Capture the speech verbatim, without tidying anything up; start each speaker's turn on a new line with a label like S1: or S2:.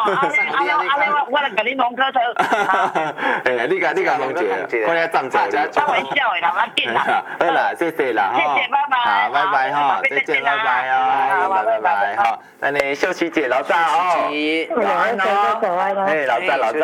S1: 阿阿阿我我来给你弄颗颗。
S2: 哎，你甲你甲弄姐，我来赞助你。
S1: 开玩笑的啦，我见啦。
S2: 好啦，谢谢啦，
S1: 谢谢，拜拜。
S2: 好，拜拜哈，再见，拜拜哦，拜拜拜拜哈。那你秀琪姐老大哦，
S3: 琪，
S2: 早安哦，哎，老大老大。